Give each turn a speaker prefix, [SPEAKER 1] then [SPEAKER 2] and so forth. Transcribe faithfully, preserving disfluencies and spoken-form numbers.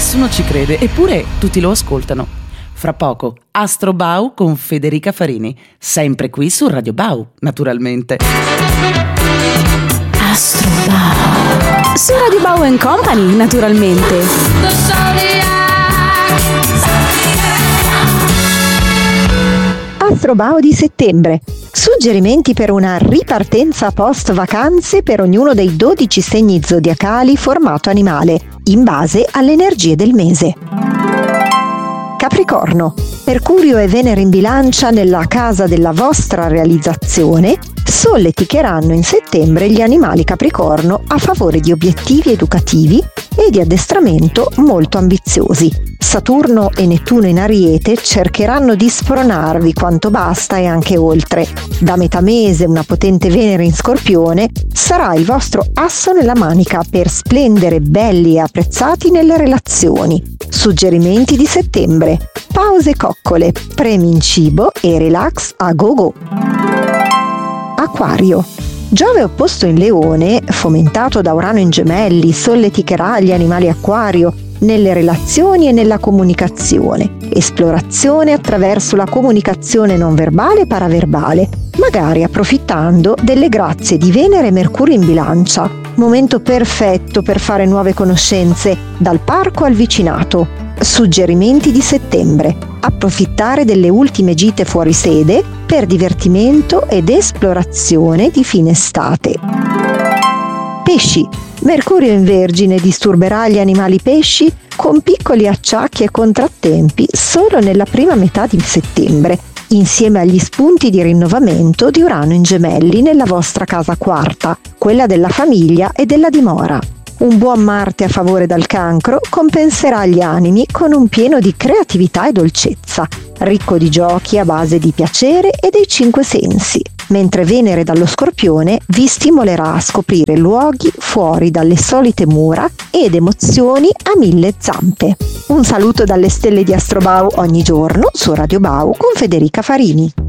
[SPEAKER 1] Nessuno ci crede, eppure tutti lo ascoltano. Fra poco, Astro Bau con Federica Farini, sempre qui su Radio Bau, naturalmente.
[SPEAKER 2] Astro Bau. Su Radio Bau and Company, naturalmente.
[SPEAKER 3] Astro Bau di settembre. Suggerimenti per una ripartenza post vacanze per ognuno dei dodici segni zodiacali formato animale, in base alle energie del mese. Capricorno. Mercurio e Venere in bilancia nella casa della vostra realizzazione solleticheranno in settembre gli animali Capricorno a favore di obiettivi educativi e di addestramento molto ambiziosi. Saturno e Nettuno in Ariete cercheranno di spronarvi quanto basta e anche oltre. Da metà mese una potente Venere in Scorpione sarà il vostro asso nella manica per splendere belli e apprezzati nelle relazioni. Suggerimenti di settembre: pause coccole, premi in cibo e relax a go-go. Acquario. Giove opposto in Leone, fomentato da Urano in Gemelli, solleticherà gli animali Acquario nelle relazioni e nella comunicazione. Esplorazione attraverso la comunicazione non verbale e paraverbale, magari approfittando delle grazie di Venere e Mercurio in bilancia. Momento perfetto per fare nuove conoscenze, dal parco al vicinato. Suggerimenti di settembre: approfittare delle ultime gite fuori sede per divertimento ed esplorazione di fine estate. Pesci. Mercurio in Vergine disturberà gli animali pesci con piccoli acciacchi e contrattempi solo nella prima metà di settembre, insieme agli spunti di rinnovamento di Urano in Gemelli nella vostra casa quarta, quella della famiglia e della dimora. Un buon Marte a favore dal Cancro compenserà gli animi con un pieno di creatività e dolcezza, ricco di giochi a base di piacere e dei cinque sensi, mentre Venere dallo Scorpione vi stimolerà a scoprire luoghi fuori dalle solite mura ed emozioni a mille zampe. Un saluto dalle stelle di Astro Bau ogni giorno su Radio Bau con Federica Farini.